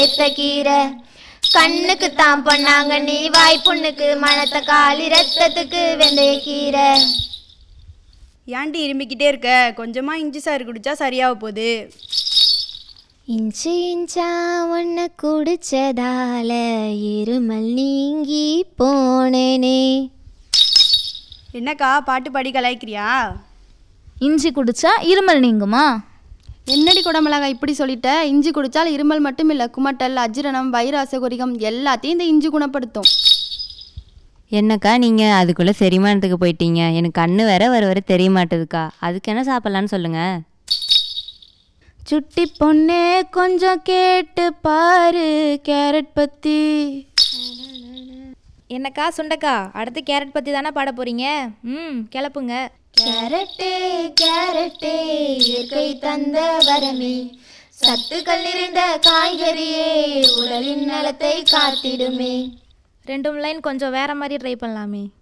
ஏத்த கீரை கண்ணுக்கு தான் பண்ணாங்க நீ வாய்ப்புண்ணுக்கு மணத்தக்காளி ரத்தத்துக்கு வெந்தய கீரை. ஏன்டி இரும்பிக்கிட்டே இருக்க? கொஞ்சமாக இஞ்சி சாறு குடித்தா சரியாக போகுது. இஞ்சி இஞ்சா ஒன்ன குடிச்சதால இருமல் நீங்கி போனேனே. என்னக்கா பாட்டு பாடி கலாய்க்கிறியா? இஞ்சி குடிச்சா இருமல் நீங்குமா? என்னடி குடமிளகா இப்படி சொல்லிட்ட? இஞ்சி குடித்தால் இருமல் மட்டும் இல்லை, குமட்டல், அஜீரணம், வயிறு அசௌகரியம் எல்லாத்தையும் இந்த இஞ்சி குணப்படுத்தும். என்னக்கா நீங்கள் அதுக்குள்ளே செரிமானத்துக்கு போயிட்டீங்க. எனக்கு கண்ணு வேற வர தெரிய மாட்டேதுக்கா. அதுக்கு என்ன சாப்பிட்லான்னு சொல்லுங்கள். சுட்டி பொண்ணே கொஞ்சம் கேட்டு பாரு கேரட் பற்றி. என்னக்கா சுண்டக்கா, அடுத்து கேரட் பற்றி தானே பாட போகிறீங்க? கிளப்புங்க. கேரட்டே கேரட்டே இயற்கை தந்த வரமே, சத்துக்கள் நிறைந்த காய்கறியே உடலின் நலத்தை காத்திடுமே. 2 லைன் கொஞ்சம் வேற மாதிரி ட்ரை பண்ணலாமே.